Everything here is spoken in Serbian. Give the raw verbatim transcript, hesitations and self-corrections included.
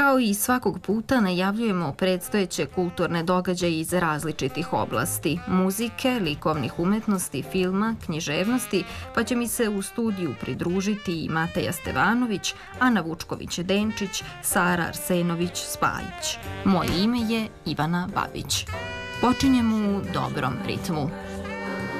Kao i svakog puta najavljujemo predstojeće kulturne događaje iz različitih oblasti, muzike, likovnih umetnosti, filma, književnosti, pa će mi se u studiju pridružiti i Mateja Stevanović, Ana Vučković-Denčić, Sara Arsenović-Spajić. Moje ime je Ivana Babić. Počinjemo u dobrom ritmu.